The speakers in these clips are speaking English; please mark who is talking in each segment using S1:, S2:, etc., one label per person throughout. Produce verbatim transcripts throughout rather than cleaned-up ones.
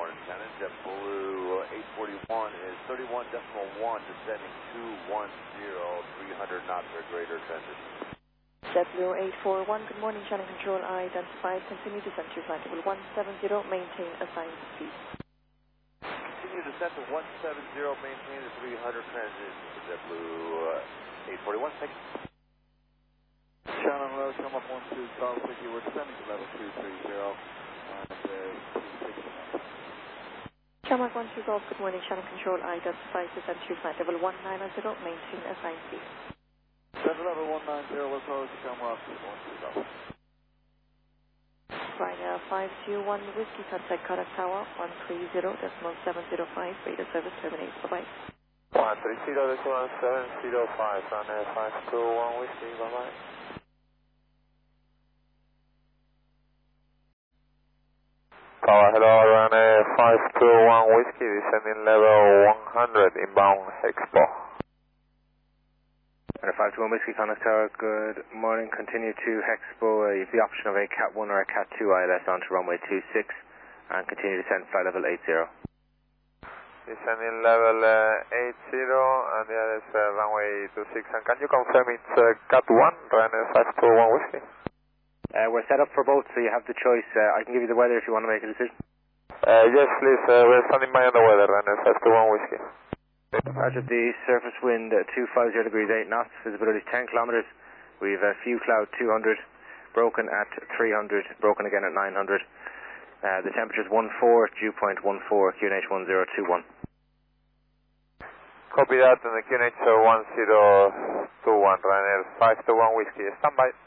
S1: morning, Shannon. JetBlue eight forty-one is thirty-one decimal one, descending two one zero, three hundred knots or greater transition.
S2: JetBlue eight four one, good morning, Shannon Control. I identified, continue descent to flight level one seven zero, maintain assigned speed.
S1: Continue descent to one seven zero, maintain the three hundred transition for JetBlue uh, eight forty-one. Thank you.
S3: Shannon, hello, come up one two Golf with you. We're descending to level two three zero and uh, two six nine.
S2: Shamrock one two Golf, good morning, Shannon Control. I identified descent to flight level one nine zero, maintain assigned speed.
S3: Descent level one nine zero, we'll close Shamrock one two Golf.
S2: Ryanair five two one Whiskey, contact Kodak Tower one three zero decimal seven zero five, radar service terminate. Bye bye.
S4: one three zero decimal seven zero five, Ryanair five two one Whiskey, bye bye. Tower, hello, Ryanair five two one Whiskey, descending level one hundred, inbound Expo.
S5: Ryanair five two one Whiskey, Connect Tower, good morning, continue to Expo. Uh, you have the option of a Cat one or a Cat two I L S onto runway two six, and continue to descend flight level eight zero.
S4: Descending level uh, eight zero, and the other is uh, runway two six, and can you confirm it's uh, Cat one, Ryanair five two one Whiskey?
S5: Uh, we're set up for both, so you have the choice. Uh, I can give you the weather if you want to make a decision.
S4: Uh, yes, please. Uh, we're standing by on the weather, Ryanair five two one Whiskey.
S5: Roger, the surface wind uh, two five zero degrees eight knots, visibility is ten kilometers. We've a uh, few cloud two hundred, broken at three hundred, broken again at nine hundred. Uh, the temperature is one four, dew point one four, Q N H one zero two one.
S4: Copy that, and the Q N H one zero two one, Ryanair five two one Whiskey. Stand by.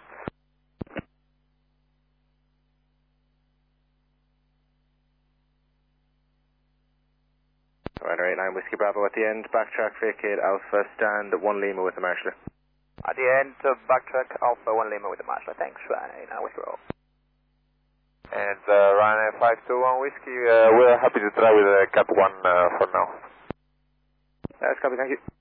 S5: Ryanair eight nine Whiskey Bravo at the end, backtrack, vacate, Alpha, stand, one Lima with the marshaller.
S6: At the end, uh, backtrack, Alpha, one Lima with the marshaller. Thanks, Ryanair eight nine Whiskey Bravo.
S4: And uh, Ryanair five two one Whiskey, uh, we're happy to try with uh, Cat one uh, for now.
S5: That's copy, thank you.